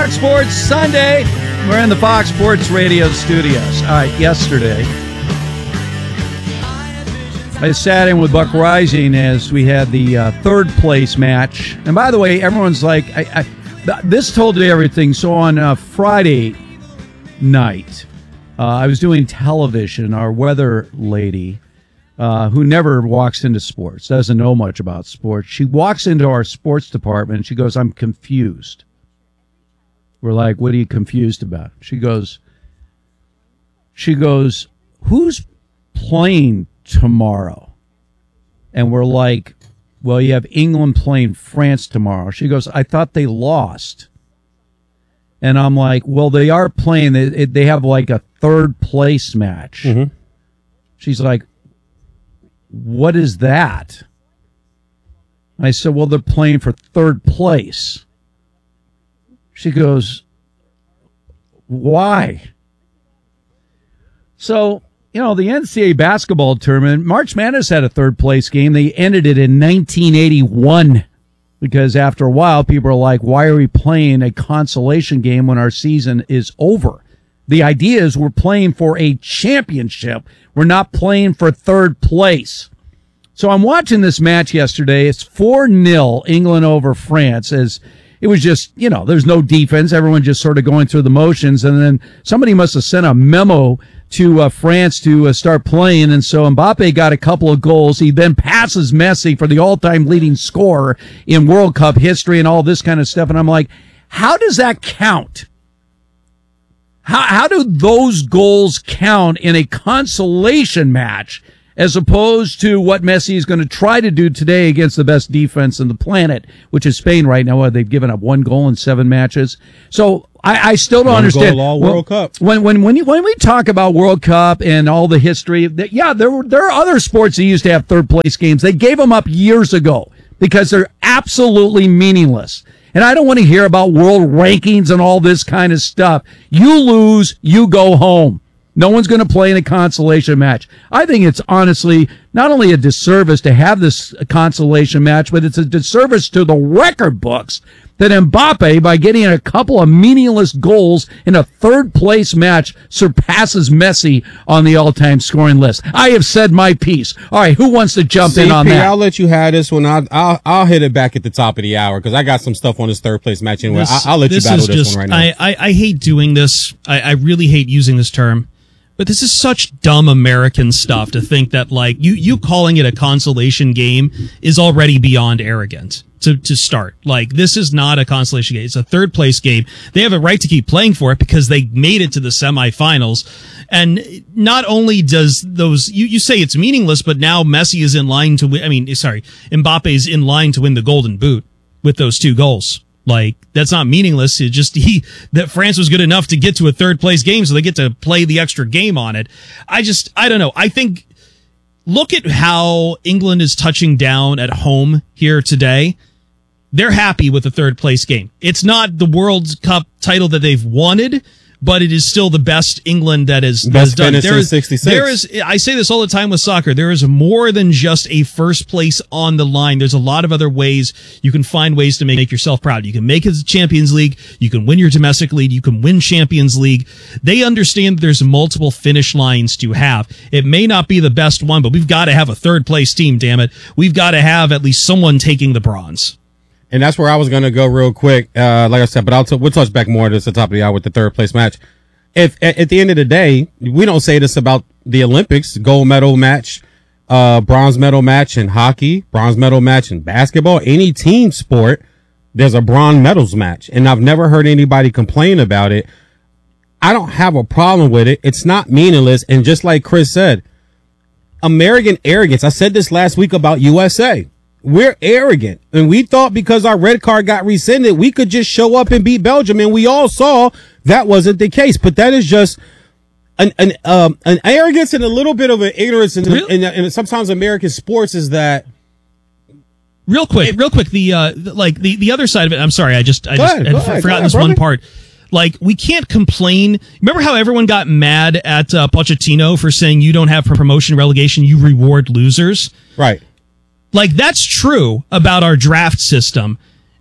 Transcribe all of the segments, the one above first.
Fox Sports Sunday. We're in the Fox Sports Radio studios. All right, yesterday, I sat in with Buck Rising as we had the third place match. And by the way, everyone's like, this told you everything. So on Friday night, I was doing television. Our weather lady, who never walks into sports, doesn't know much about sports, she walks into our sports department and she goes, "I'm confused." We're like, "What are you confused about?" She goes, "Who's playing tomorrow?" And we're like, "Well, you have England playing France tomorrow." She goes, "I thought they lost." And I'm like, "Well, they are playing. They have like a third place match." Mm-hmm. She's like, "What is that?" I said, "Well, they're playing for third place." She goes, "Why?" So, the NCAA basketball tournament, March Madness had a third place game. They ended it in 1981 because after a while, people are like, "Why are we playing a consolation game when our season is over?" The idea is we're playing for a championship. We're not playing for third place. So I'm watching this match yesterday. It's 4-0 England over France, as it was just, there's no defense. Everyone just sort of going through the motions. And then somebody must have sent a memo to France to start playing. And so Mbappe got a couple of goals. He then passes Messi for the all-time leading scorer in World Cup history and all this kind of stuff. And I'm like, how does that count? How do those goals count in a consolation match as opposed to what Messi is going to try to do today against the best defense on the planet, which is Spain right now? They've given up 1 goal in 7 matches. So I still don't understand. All World Cup. When we talk about World Cup and all the history, there are other sports that used to have third place games. They gave them up years ago because they're absolutely meaningless. And I don't want to hear about world rankings and all this kind of stuff. You lose, you go home. No one's going to play in a consolation match. I think it's honestly not only a disservice to have this consolation match, but it's a disservice to the record books that Mbappe, by getting a couple of meaningless goals in a third-place match, surpasses Messi on the all-time scoring list. I have said my piece. All right, who wants to jump in on that? I'll let you have this one. I'll hit it back at the top of the hour because I got some stuff on this third-place match anyway. I'll let you battle this one right now. I hate doing this. I really hate using this term. But this is such dumb American stuff to think that, like, you calling it a consolation game is already beyond arrogant to start. Like, this is not a consolation game. It's a third place game. They have a right to keep playing for it because they made it to the semifinals. And not only does those, you say it's meaningless, but now Messi is in line to win. Mbappe is in line to win the Golden Boot with those 2 goals. Like, that's not meaningless. It just, that France was good enough to get to a third place game, so they get to play the extra game on it. I don't know. I think, look at how England is touching down at home here today. They're happy with the third place game. It's not the World Cup title that they've wanted, but it is still the best England that has done. There is, I say this all the time with soccer, there is more than just a first place on the line. There's a lot of other ways you can find ways to make yourself proud. You can make it to Champions League. You can win your domestic league. You can win Champions League. They understand that there's multiple finish lines to have. It may not be the best one, but we've got to have a third place team, damn it. We've got to have at least someone taking the bronze. And that's where I was going to go real quick. Like I said, but we'll touch back more to the top of the hour with the third place match. If at the end of the day, we don't say this about the Olympics, gold medal match, bronze medal match in hockey, bronze medal match in basketball, any team sport, there's a bronze medals match. And I've never heard anybody complain about it. I don't have a problem with it. It's not meaningless. And just like Chris said, American arrogance. I said this last week about USA. We're arrogant, and we thought because our red card got rescinded, we could just show up and beat Belgium, and we all saw that wasn't the case. But that is just an arrogance and a little bit of an ignorance, and sometimes American sports is that. Real quick, the other side of it. I'm sorry, I had forgotten this one part. Like, we can't complain. Remember how everyone got mad at Pochettino for saying you don't have promotion relegation, you reward losers? Right. Like, that's true about our draft system.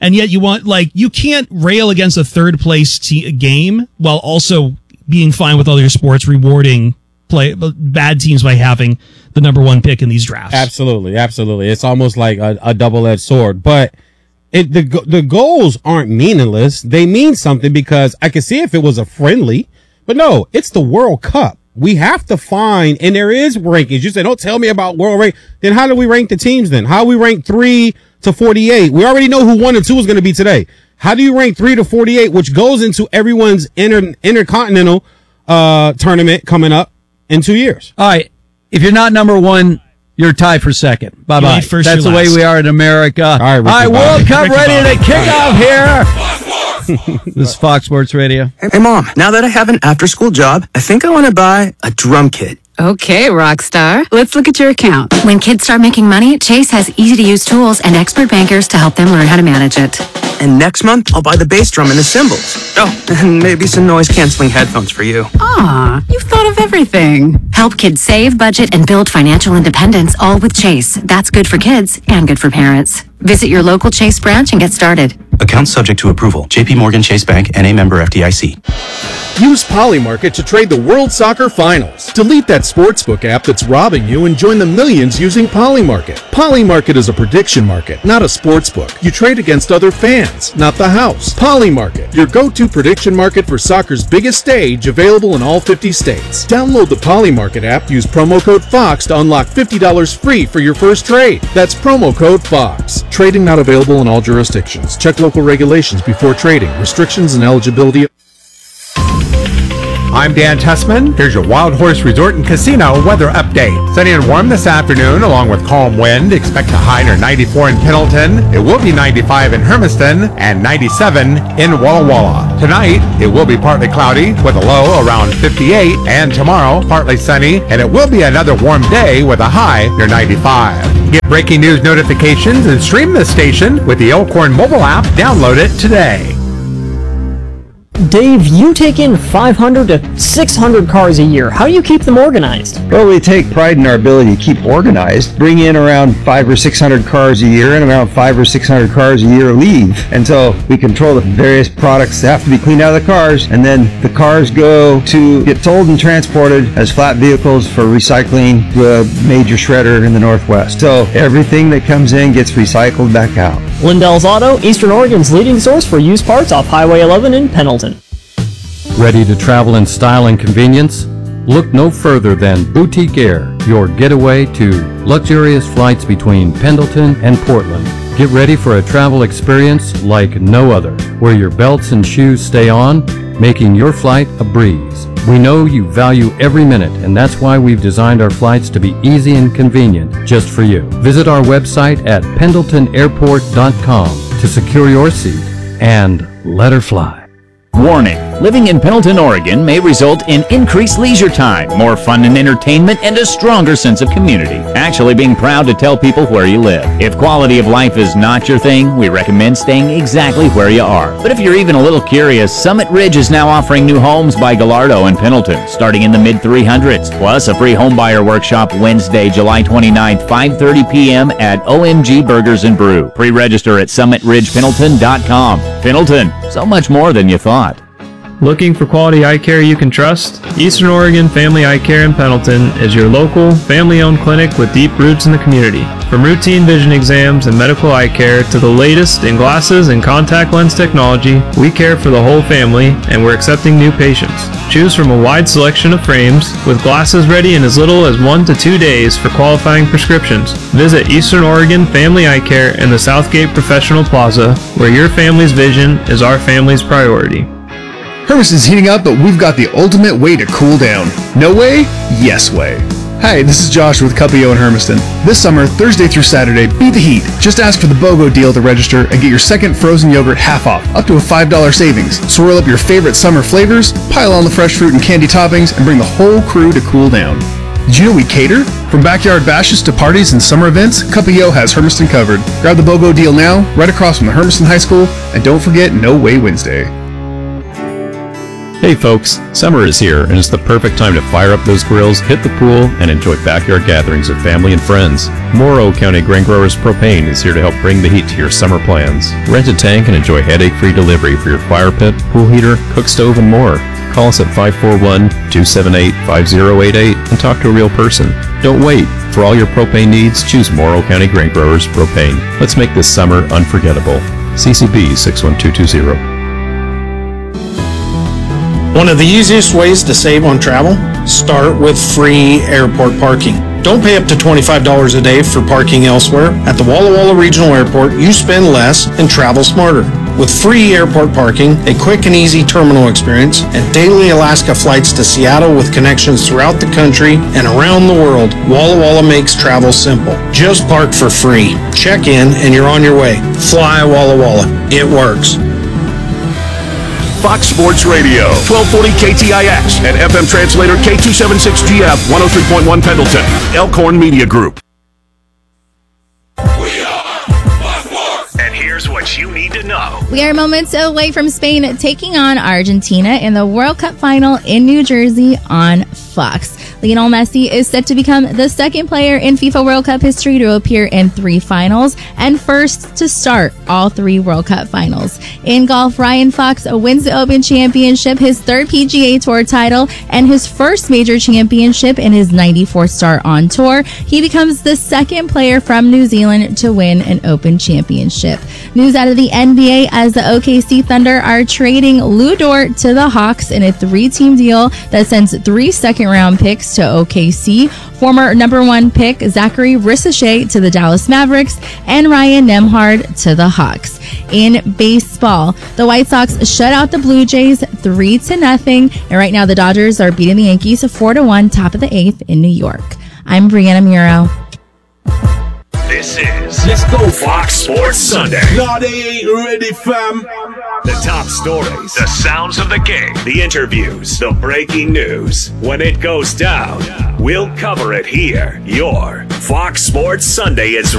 And yet you can't rail against a third place game while also being fine with other sports rewarding bad teams by having the number one pick in these drafts. Absolutely. It's almost like a double-edged sword. But the goals aren't meaningless. They mean something because I could see if it was a friendly, but no, it's the World Cup. We have to find, and there is rankings. You say, don't tell me about world rank. Then how do we rank the teams then? How do we rank 3 to 48? We already know who 1 and 2 is going to be today. How do you rank 3 to 48, which goes into everyone's intercontinental tournament coming up in 2 years? All right. If you're not number one, you're tied for second. Bye-bye. That's the way we are in America. All right, World Cup ready to kick off here. This is Fox Sports Radio. Hey, Mom, now that I have an after-school job, I think I want to buy a drum kit. Okay, rock star. Let's look at your account. When kids start making money, Chase has easy-to-use tools and expert bankers to help them learn how to manage it. And next month, I'll buy the bass drum and the cymbals. Oh, and maybe some noise-canceling headphones for you. Aw, you've thought of everything. Help kids save, budget, and build financial independence, all with Chase. That's good for kids and good for parents. Visit your local Chase branch and get started. Account subject to approval. JP Morgan Chase Bank, N.A. member FDIC. Use Polymarket to trade the World Soccer Finals. Delete that sportsbook app that's robbing you and join the millions using Polymarket. Polymarket is a prediction market, not a sportsbook. You trade against other fans, not the house. Polymarket, your go-to prediction market for soccer's biggest stage, available in all 50 states. Download the Polymarket app, use promo code FOX to unlock $50 free for your first trade. That's promo code FOX. Trading not available in all jurisdictions. Check local regulations before trading. Restrictions and eligibility. I'm Dan Tessman. Here's your Wild Horse Resort and Casino weather update. Sunny and warm this afternoon, along with calm wind. Expect a high near 94 in Pendleton. It will be 95 in Hermiston and 97 in Walla Walla. Tonight, it will be partly cloudy with a low around 58. And tomorrow, partly sunny, and it will be another warm day with a high near 95. Get breaking news notifications and stream this station with the Elkhorn mobile app. Download it today. Dave, you take in 500 to 600 cars a year. How do you keep them organized? Well, we take pride in our ability to keep organized. Bring in around 500 or 600 cars a year, and around 500 or 600 cars a year leave. And so we control the various products that have to be cleaned out of the cars, and then the cars go to get sold and transported as flat vehicles for recycling to a major shredder in the Northwest. So everything that comes in gets recycled back out. Lindell's Auto, Eastern Oregon's leading source for used parts off Highway 11 in Pendleton. Ready to travel in style and convenience? Look no further than Boutique Air, your getaway to luxurious flights between Pendleton and Portland. Get ready for a travel experience like no other, where your belts and shoes stay on, making your flight a breeze. We know you value every minute, and that's why we've designed our flights to be easy and convenient just for you. Visit our website at pendletonairport.com to secure your seat and let her fly. Warning, living in Pendleton, Oregon may result in increased leisure time, more fun and entertainment, and a stronger sense of community. Actually being proud to tell people where you live. If quality of life is not your thing, we recommend staying exactly where you are. But if you're even a little curious, Summit Ridge is now offering new homes by Gallardo in Pendleton, starting in the mid-300s, plus a free homebuyer workshop Wednesday, July 29th, 5:30 p.m. at OMG Burgers and Brew. Pre-register at summitridgependleton.com. Pendleton, so much more than you thought. Looking for quality eye care you can trust? Eastern Oregon Family Eye Care in Pendleton is your local, family-owned clinic with deep roots in the community. From routine vision exams and medical eye care to the latest in glasses and contact lens technology, we care for the whole family, and we're accepting new patients. Choose from a wide selection of frames, with glasses ready in as little as 1 to 2 days for qualifying prescriptions. Visit Eastern Oregon Family Eye Care in the Southgate Professional Plaza, where your family's vision is our family's priority. Hermiston's heating up, but we've got the ultimate way to cool down. No way? Yes way. Hi, this is Josh with Cuppio in Hermiston. This summer, Thursday through Saturday, beat the heat. Just ask for the BOGO deal to register and get your second frozen yogurt half off, up to a $5 savings. Swirl up your favorite summer flavors, pile on the fresh fruit and candy toppings, and bring the whole crew to cool down. Did you know we cater? From backyard bashes to parties and summer events, Cuppio has Hermiston covered. Grab the BOGO deal now, right across from the Hermiston High School, and don't forget No Way Wednesday. Hey folks, summer is here and it's the perfect time to fire up those grills, hit the pool, and enjoy backyard gatherings with family and friends. Morrow County Grain Growers Propane is here to help bring the heat to your summer plans. Rent a tank and enjoy headache-free delivery for your fire pit, pool heater, cook stove, and more. Call us at 541-278-5088 and talk to a real person. Don't wait. For all your propane needs, choose Morrow County Grain Growers Propane. Let's make this summer unforgettable. CCB 61220. One of the easiest ways to save on travel? Start with free airport parking. Don't pay up to $25 a day for parking elsewhere. At the Walla Walla Regional Airport, you spend less and travel smarter. With free airport parking, a quick and easy terminal experience, and daily Alaska flights to Seattle with connections throughout the country and around the world, Walla Walla makes travel simple. Just park for free. Check in and you're on your way. Fly Walla Walla. It works. Fox Sports Radio, 1240 KTIX and FM translator K276GF 103.1 Pendleton, Elkhorn Media Group. And here's what you need to know. We are moments away from Spain taking on Argentina in the World Cup final in New Jersey on Fox. Lionel Messi is set to become the second player in FIFA World Cup history to appear in 3 finals and first to start all 3 World Cup finals. In golf, Ryan Fox wins the Open Championship, his 3rd PGA Tour title, and his first major championship in his 94th start on tour. He becomes the second player from New Zealand to win an Open Championship. News out of the NBA as the OKC Thunder are trading Lou Dort to the Hawks in a 3-team deal that sends 3 second-round picks to OKC, former number 1 pick Zachary Ricochet to the Dallas Mavericks, and Ryan Nembhard to the Hawks. In baseball, the White Sox shut out the Blue Jays 3-0, and right now the Dodgers are beating the Yankees 4-1, top of the 8th in New York. I'm Brianna Muro. This is Let's Go Fox Sports Sunday. No, they ain't ready, fam. The top stories, the sounds of the game, the interviews, the breaking news. When it goes down, we'll cover it here. Your Fox Sports Sunday is